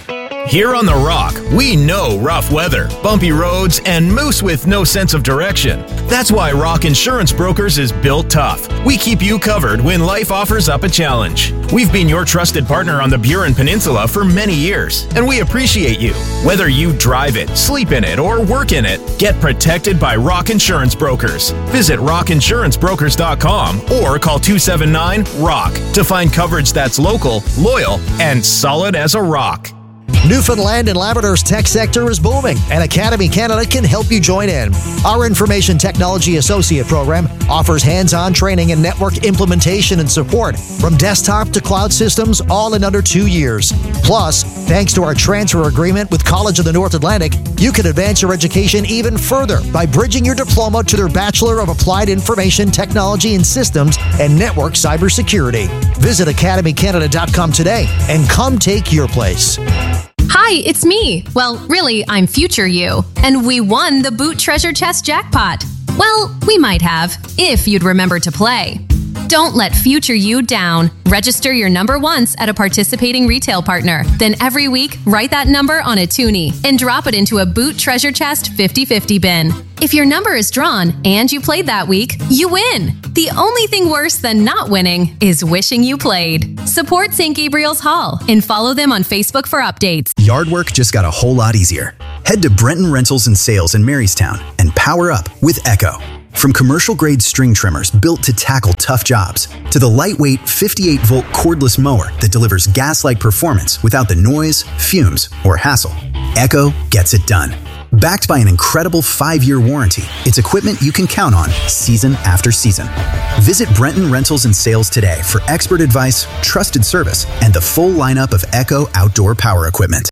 Here on The Rock, we know rough weather, bumpy roads, and moose with no sense of direction. That's why Rock Insurance Brokers is built tough. We keep you covered when life offers up a challenge. We've been your trusted partner on the Burin Peninsula for many years, and we appreciate you. Whether you drive it, sleep in it, or work in it, get protected by Rock Insurance Brokers. Visit rockinsurancebrokers.com or call 279-ROCK to find coverage that's local, loyal, and solid as a rock. Newfoundland and Labrador's tech sector is booming, and Academy Canada can help you join in. Our Information Technology Associate program offers hands-on training and network implementation and support from desktop to cloud systems, all in under 2 years. Plus, thanks to our transfer agreement with College of the North Atlantic, you can advance your education even further by bridging your diploma to their Bachelor of Applied Information Technology and Systems and Network Cybersecurity. Visit academycanada.com today and come take your place. Hi, it's me. Well, really, I'm future you. And we won the Boot Treasure Chest jackpot. Well, we might have, if you'd remember to play. Don't let future you down. Register your number once at a participating retail partner. Then every week, write that number on a toonie and drop it into a Boot Treasure Chest 50/50 bin. If your number is drawn and you played that week, you win. The only thing worse than not winning is wishing you played. Support St. Gabriel's Hall and follow them on Facebook for updates. Yard work just got a whole lot easier. Head to Brenton Rentals and Sales in Marystown and power up with Echo. From commercial-grade string trimmers built to tackle tough jobs, to the lightweight 58-volt cordless mower that delivers gas-like performance without the noise, fumes, or hassle, Echo gets it done. Backed by an incredible 5-year warranty, it's equipment you can count on season after season. Visit Brenton Rentals and Sales today for expert advice, trusted service, and the full lineup of Echo outdoor power equipment.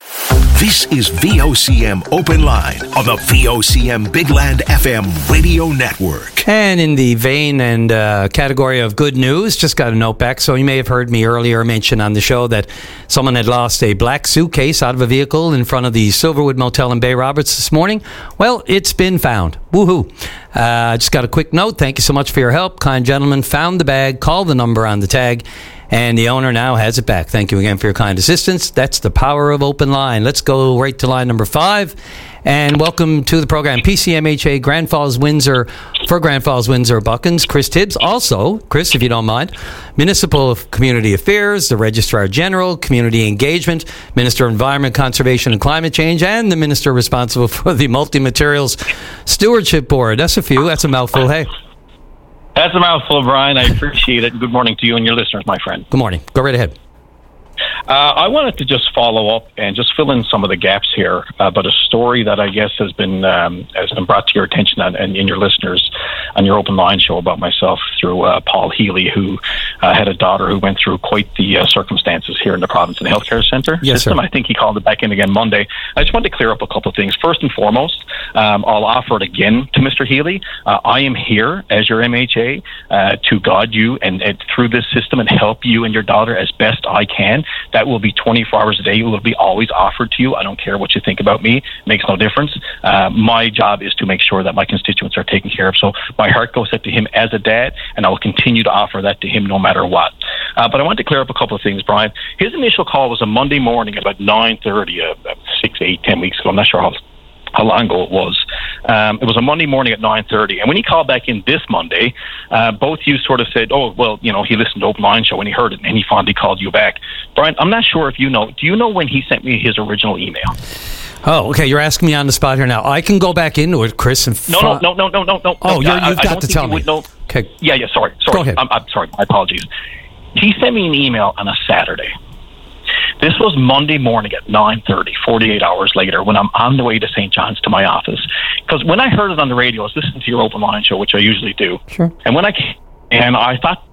This is VOCM Open Line on the VOCM Big Land FM radio network. And in the vein and category of good news, just got a note back. So you may have heard me earlier mention on the show that someone had lost a black suitcase out of a vehicle in front of the Silverwood Motel in Bay Roberts this morning. Well, it's been found. Woohoo. Just got a quick note. Thank you so much for your help. Kind gentleman found the bag, called the number on the tag, and the owner now has it back. Thank you again for your kind assistance. That's the power of Open Line. Let's go right to line number 5. And welcome to the program, PCMHA Grand Falls Windsor, for Grand Falls Windsor Buckens, Chris Tibbs. Also, Chris, if you don't mind, Municipal Community Affairs, the Registrar General, Community Engagement, Minister of Environment, Conservation and Climate Change, and the Minister responsible for the Multi-Materials Stewardship Board. That's a few. That's a mouthful. Hey. That's a mouthful, Brian. I appreciate it. Good morning to you and your listeners, my friend. Good morning. Go right ahead. I wanted to just follow up and just fill in some of the gaps here about a story that I guess has been brought to your attention and your listeners on your Open Line show about myself through Paul Healy, who had a daughter who went through quite the circumstances here in the Provincetown Healthcare Centre system. Sir. I think he called it back in again Monday. I just wanted to clear up a couple of things. First and foremost, I'll offer it again to Mr. Healy. I am here as your MHA to guide you and through this system and help you and your daughter as best I can. That will be 24 hours a day. It will be always offered to you. I don't care what you think about me. It makes no difference. My job is to make sure that my constituents are taken care of. So my heart goes out to him as a dad, and I will continue to offer that to him no matter what. But I wanted to clear up a couple of things, Brian. His initial call was a Monday morning at about 9:30, 6, 8, 10 weeks ago. I'm not sure how long ago it was. It was a Monday morning at 9:30. And when he called back in this Monday, both you sort of said, oh, well, you know, he listened to Open Line show and he heard it and he fondly called you back. Brian, I'm not sure if you know. Do you know when he sent me his original email? Oh, okay. You're asking me on the spot here now. I can go back into it, Chris. And No. Oh, you've got to tell me. Okay. Yeah, sorry. Go ahead. I'm sorry. My apologies. He sent me an email on a Saturday. This was Monday morning at 9:30, 48 hours later, when I'm on the way to St. John's to my office. Because when I heard it on the radio, I was listening to your Open Line show, which I usually do. Sure. And when I thought...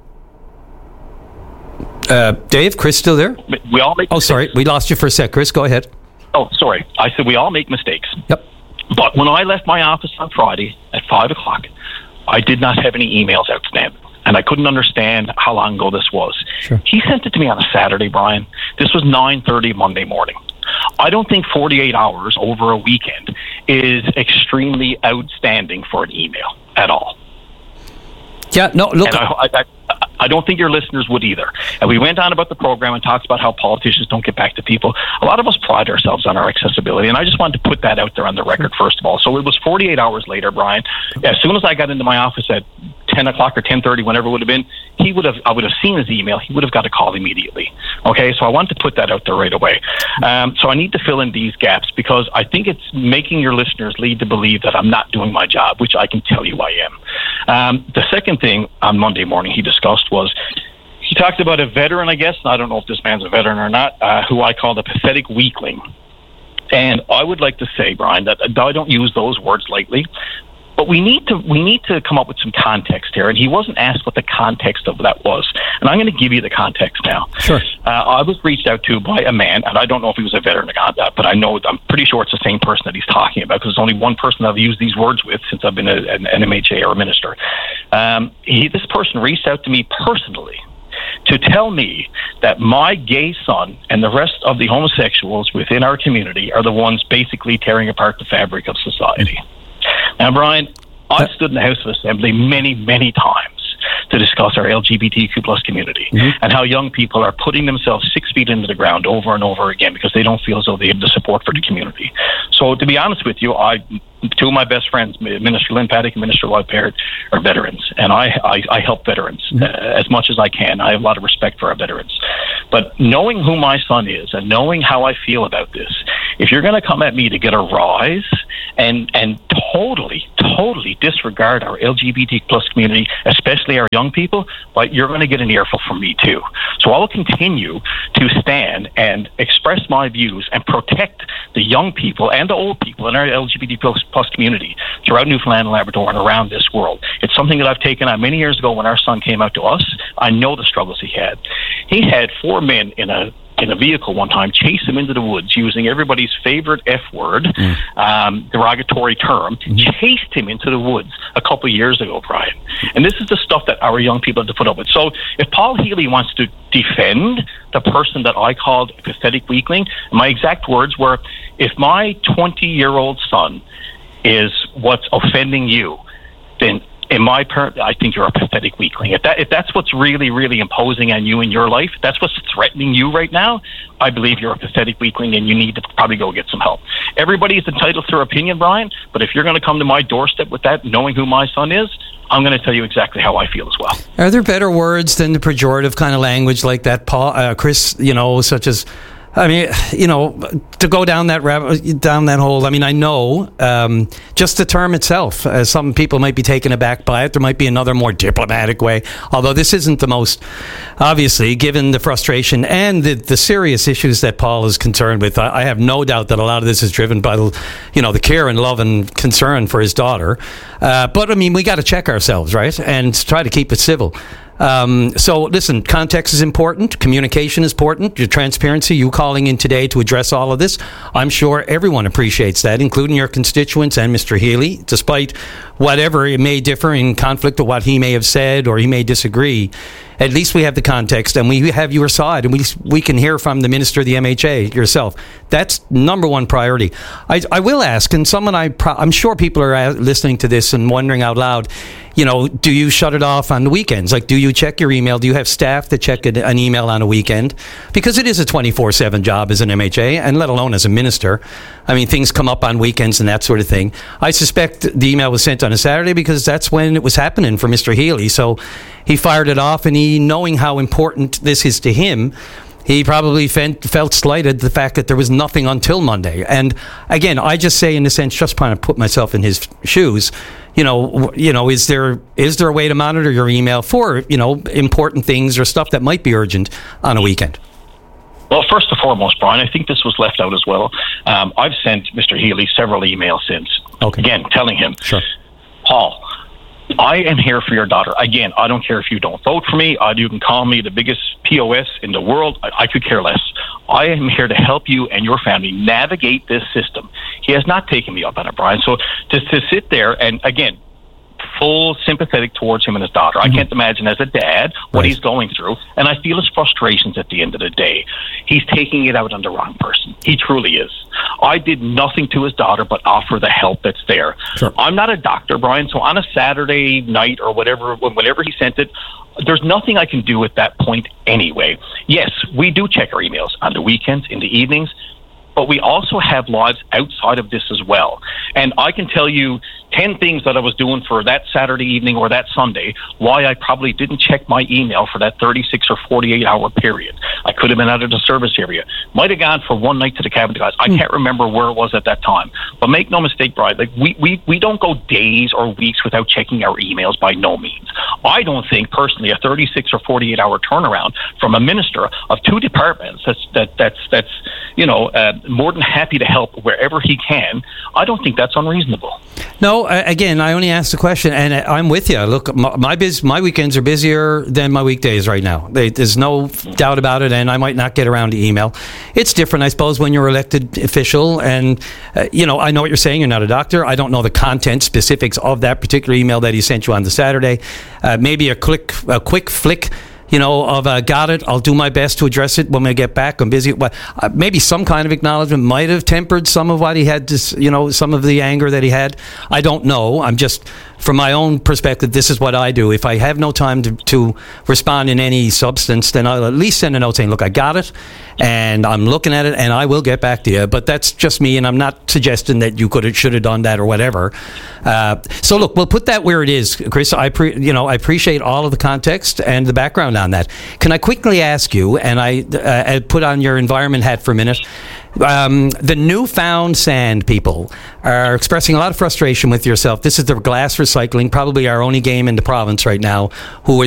Dave, Chris still there? We all make mistakes. Sorry. We lost you for a sec. Chris, go ahead. Oh, sorry. I said we all make mistakes. Yep. But when I left my office on Friday at 5 o'clock, I did not have any emails outstanding. And I couldn't understand how long ago this was. Sure. He sent it to me on a Saturday, Brian. This was 9:30 Monday morning. I don't think 48 hours over a weekend is extremely outstanding for an email at all. Yeah, no, look. And I I don't think your listeners would either. And we went on about the program and talked about how politicians don't get back to people. A lot of us pride ourselves on our accessibility, and I just wanted to put that out there on the record, first of all. So it was 48 hours later, Brian. As soon as I got into my office at 10 o'clock or 10:30, whenever it would have been, I would have seen his email. He would have got a call immediately. Okay, so I wanted to put that out there right away. So I need to fill in these gaps because I think it's making your listeners lead to believe that I'm not doing my job, which I can tell you I am. The second thing on Monday morning he discussed was, he talked about a veteran, I guess, and I don't know if this man's a veteran or not, who I called a pathetic weakling. And I would like to say, Brian, that I don't use those words lightly, but we need to come up with some context here. And he wasn't asked what the context of that was. And I'm going to give you the context now. Sure. I was reached out to by a man, and I don't know if he was a veteran or not, but I'm pretty sure it's the same person that he's talking about, because there's only one person I've used these words with since I've been an MHA or a minister. This person reached out to me personally to tell me that my gay son and the rest of the homosexuals within our community are the ones basically tearing apart the fabric of society. Now, Brian, I've stood in the House of Assembly many, many times to discuss our LGBTQ plus community and how young people are putting themselves 6 feet into the ground over and over again because they don't feel as though they have the support for the community. So to be honest with you, two of my best friends, Minister Lynn Paddock and Minister Lloyd Parrott, are veterans, and I help veterans as much as I can. I have a lot of respect for our veterans. But knowing who my son is and knowing how I feel about this, if you're going to come at me to get a rise and totally disregard our LGBT plus community, especially our young people, but you're going to get an earful from me too. So I'll continue to stand and express my views and protect the young people and the old people in our LGBT plus community throughout Newfoundland and Labrador and around this world. It's something that I've taken on many years ago when our son came out to us. I know the struggles he had. He had 4 men in a vehicle one time chase him into the woods using everybody's favorite F word, derogatory term, chased him into the woods a couple of years ago, Brian. And this is the stuff that our young people have to put up with. So if Paul Healy wants to defend the person that I called a pathetic weakling, my exact words were, if my 20-year-old son is what's offending you, then I think you're a pathetic weakling. If that's what's really, really imposing on you in your life, if that's what's threatening you right now, I believe you're a pathetic weakling and you need to probably go get some help. Everybody is entitled to their opinion, Brian, but if you're going to come to my doorstep with that, knowing who my son is, I'm going to tell you exactly how I feel as well. Are there better words than the pejorative kind of language like that, Paul, Chris, such as... I mean, to go down that hole. I mean, I know just the term itself. Some people might be taken aback by it. There might be another more diplomatic way. Although this isn't the most, obviously, given the frustration and the serious issues that Paul is concerned with. I have no doubt that a lot of this is driven by the care and love and concern for his daughter. But I mean, we got to check ourselves, right, and try to keep it civil. So listen, context is important. Communication is important. Your transparency, you calling in today to address all of this. I'm sure everyone appreciates that, including your constituents and Mr. Healy, despite whatever it may differ in conflict of what he may have said or he may disagree. At least we have the context and we have your side, and we can hear from the Minister of the MHA yourself. That's number one priority. I will ask, and I'm sure people are listening to this and wondering out loud, do you shut it off on the weekends? Like, do you check your email? Do you have staff that check an email on a weekend? Because it is a 24/7 job as an MHA, and let alone as a minister. I mean, things come up on weekends and that sort of thing. I suspect the email was sent on a Saturday because that's when it was happening for Mr. Healy. So he fired it off, and knowing how important this is to him, he probably felt slighted the fact that there was nothing until Monday. And again, I just say in a sense, just trying to put myself in his shoes, is there a way to monitor your email for, important things or stuff that might be urgent on a weekend? Well, first and foremost, Brian, I think this was left out as well. I've sent Mr. Healy several emails since, again, telling him, Paul, I am here for your daughter. Again, I don't care if you don't vote for me. You can call me the biggest POS in the world. I could care less. I am here to help you and your family navigate this system. He has not taken me up on it, Brian. So to sit there and, again, full sympathetic towards him and his daughter. I can't imagine as a dad what he's going through, and I feel his frustrations at the end of the day. He's taking it out on the wrong person. He truly is. I did nothing to his daughter but offer the help that's there. Sure. I'm not a doctor, Brian, so on a Saturday night or whatever, whenever he sent it, there's nothing I can do at that point anyway. Yes, we do check our emails on the weekends, in the evenings, but we also have lives outside of this as well. And I can tell you 10 things that I was doing for that Saturday evening or that Sunday, why I probably didn't check my email for that 36 or 48 hour period. I could have been out of the service area. Might have gone for one night to the cabin guys. I can't remember where it was at that time. But make no mistake, Brian, like we don't go days or weeks without checking our emails, by no means. I don't think personally a 36 or 48 hour turnaround from a minister of two departments that's more than happy to help wherever he can. I don't think that's unreasonable. No, again, I only asked the question, and I'm with you. Look, my weekends are busier than my weekdays right now. There's no doubt about it, and I might not get around to email. It's different, I suppose, when you're elected official, and, I know what you're saying. You're not a doctor. I don't know the content specifics of that particular email that he sent you on the Saturday. Maybe a quick flick, of got it, I'll do my best to address it when we get back, I'm busy. Maybe some kind of acknowledgement might have tempered some of what he had to, some of the anger that he had. I don't know. I'm just, from my own perspective, this is what I do. If I have no time to respond in any substance, then I'll at least send a note saying, look, I got it, and I'm looking at it, and I will get back to you. But that's just me, and I'm not suggesting that you should have done that or whatever. So look, we'll put that where it is, Chris. I appreciate all of the context and the background on that. Can I quickly ask you, and I put on your environment hat for a minute, the Newfound Sand people are expressing a lot of frustration with yourself. This is the glass recycling, probably our only game in the province right now, who